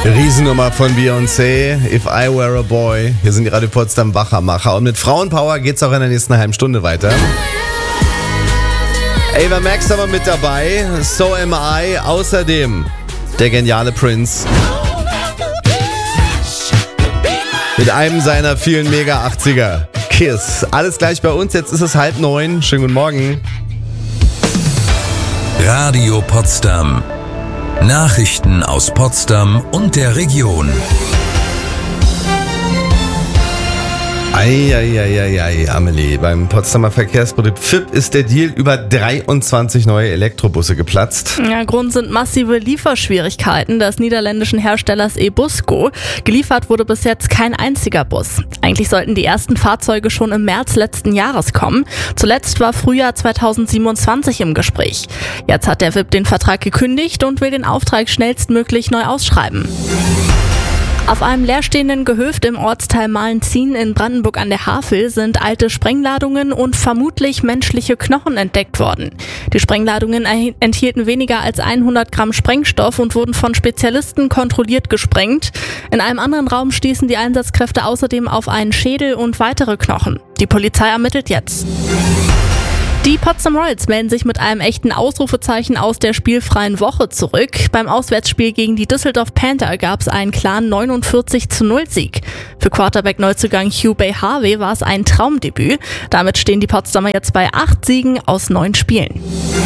Riesennummer von Beyoncé, If I Were a Boy. Hier sind die Radio Potsdam Wachermacher. Und mit Frauenpower geht's auch in der nächsten halben Stunde weiter. Ava Max aber mit dabei, So Am I. Außerdem der geniale Prince. Mit einem seiner vielen Mega 80er. Kiss. Alles gleich bei uns, jetzt ist es 8:30. Schönen guten Morgen. Radio Potsdam. Nachrichten aus Potsdam und der Region. Eieieiei, Amelie. Beim Potsdamer Verkehrsbetrieb FIP ist der Deal über 23 neue Elektrobusse geplatzt. Ja, Grund sind massive Lieferschwierigkeiten des niederländischen Herstellers Ebusco. Geliefert wurde bis jetzt kein einziger Bus. Eigentlich sollten die ersten Fahrzeuge schon im März letzten Jahres kommen. Zuletzt war Frühjahr 2027 im Gespräch. Jetzt hat der FIP den Vertrag gekündigt und will den Auftrag schnellstmöglich neu ausschreiben. Auf einem leerstehenden Gehöft im Ortsteil Malenzin in Brandenburg an der Havel sind alte Sprengladungen und vermutlich menschliche Knochen entdeckt worden. Die Sprengladungen enthielten weniger als 100 Gramm Sprengstoff und wurden von Spezialisten kontrolliert gesprengt. In einem anderen Raum stießen die Einsatzkräfte außerdem auf einen Schädel und weitere Knochen. Die Polizei ermittelt jetzt. Die Potsdam Royals melden sich mit einem echten Ausrufezeichen aus der spielfreien Woche zurück. Beim Auswärtsspiel gegen die Düsseldorf Panther gab es einen klaren 49-0-Sieg. Für Quarterback-Neuzugang Hugh Bay-Harvey war es ein Traumdebüt. Damit stehen die Potsdamer jetzt bei 8 Siegen aus 9 Spielen.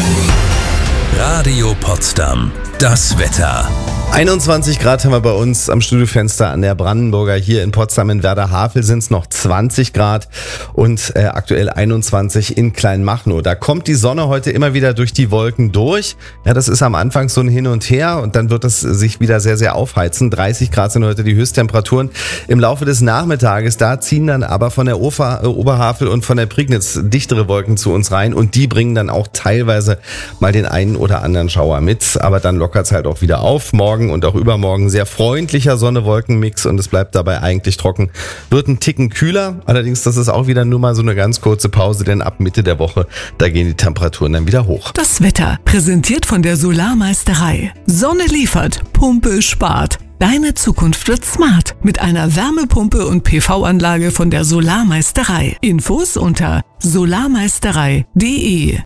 Radio Potsdam. Das Wetter. 21 Grad haben wir bei uns am Studiofenster an der Brandenburger. Hier in Potsdam in Werder-Havel sind es noch 20 Grad und aktuell 21 in Kleinmachnow. Da kommt die Sonne heute immer wieder durch die Wolken durch. Ja, das ist am Anfang so ein Hin und Her und dann wird es sich wieder sehr, sehr aufheizen. 30 Grad sind heute die Höchsttemperaturen. Im Laufe des Nachmittages, da ziehen dann aber von der Oberhavel und von der Prignitz dichtere Wolken zu uns rein und die bringen dann auch teilweise mal den einen oder anderen Schauer mit. Aber dann lockert es halt auch wieder auf. Morgen und auch übermorgen sehr freundlicher Sonne-Wolken-Mix und es bleibt dabei eigentlich trocken. Wird ein Ticken kühler, allerdings das ist auch wieder nur mal so eine ganz kurze Pause, denn ab Mitte der Woche, da gehen die Temperaturen dann wieder hoch. Das Wetter, präsentiert von der Solarmeisterei. Sonne liefert, Pumpe spart. Deine Zukunft wird smart mit einer Wärmepumpe und PV-Anlage von der Solarmeisterei. Infos unter solarmeisterei.de.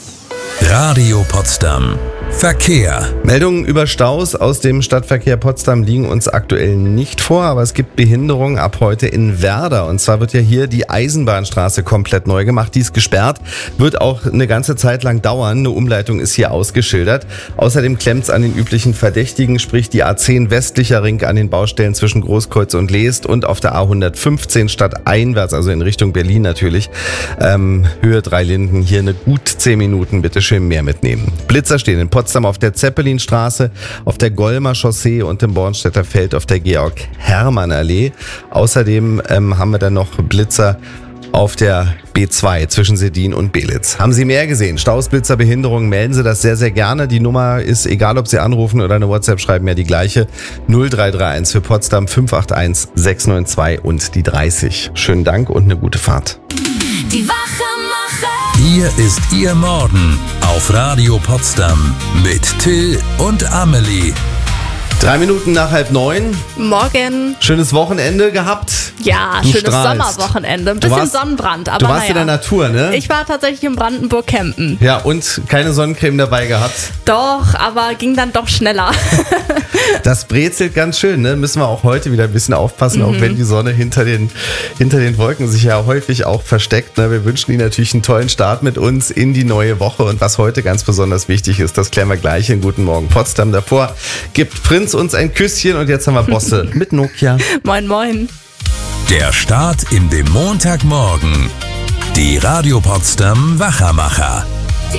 Radio Potsdam. Verkehr. Meldungen über Staus aus dem Stadtverkehr Potsdam liegen uns aktuell nicht vor, aber es gibt Behinderungen ab heute in Werder. Und zwar wird ja hier die Eisenbahnstraße komplett neu gemacht. Die ist gesperrt, wird auch eine ganze Zeit lang dauern. Eine Umleitung ist hier ausgeschildert. Außerdem klemmt es an den üblichen Verdächtigen, sprich die A10 westlicher Ring an den Baustellen zwischen Großkreuz und Leest und auf der A115 stadteinwärts, also in Richtung Berlin natürlich. Höhe 3 Linden, hier eine gut 10 Minuten, bitte schön mehr mitnehmen. Blitzer stehen in Potsdam auf der Zeppelinstraße, auf der Golmer Chaussee und im Bornstädter Feld auf der Georg-Hermann-Allee. Außerdem haben wir dann noch Blitzer auf der B2 zwischen Sedin und Belitz. Haben Sie mehr gesehen? Staus, Blitzer, Behinderungen, melden Sie das sehr, sehr gerne. Die Nummer ist, egal ob Sie anrufen oder eine WhatsApp schreiben, ja die gleiche. 0331 für Potsdam 581 692 und die 30. Schönen Dank und eine gute Fahrt. Die Wachermacher. Hier ist Ihr Morgen auf Radio Potsdam mit Till und Amelie. 3 Minuten nach 8:30. Morgen. Schönes Wochenende gehabt. Ja, Du schönes strahlst. Sommerwochenende. Ein bisschen Sonnenbrand, aber Du warst in der Natur, ne? Ich war tatsächlich in Brandenburg campen. Ja, und keine Sonnencreme dabei gehabt. Doch, aber ging dann doch schneller. Das brezelt ganz schön, ne? Müssen wir auch heute wieder ein bisschen aufpassen, auch wenn die Sonne hinter den Wolken sich ja häufig auch versteckt. Ne? Wir wünschen Ihnen natürlich einen tollen Start mit uns in die neue Woche. Und was heute ganz besonders wichtig ist, das klären wir gleich in Guten Morgen Potsdam. Davor gibt Prinz uns ein Küsschen und jetzt haben wir Bosse mit Nokia. Moin, moin. Der Start in den Montagmorgen. Die Radio Potsdam Wachermacher.